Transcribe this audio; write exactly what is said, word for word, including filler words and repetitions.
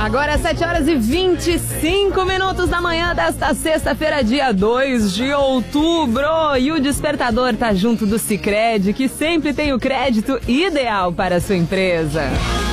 Agora sete horas e vinte e cinco minutos da manhã desta sexta-feira, dia dois de outubro. E o Despertador tá junto do Sicredi, que sempre tem o crédito ideal para a sua empresa.